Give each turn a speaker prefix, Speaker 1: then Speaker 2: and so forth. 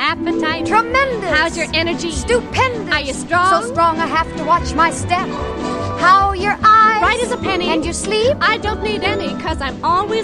Speaker 1: appetite?
Speaker 2: Tremendous.
Speaker 1: How's your energy?
Speaker 2: Stupendous.
Speaker 1: Are you strong?
Speaker 2: So strong I have to watch my step. How are your eyes?
Speaker 1: Bright as a penny.
Speaker 2: And your sleep?
Speaker 1: I don't need any, 'cause I'm always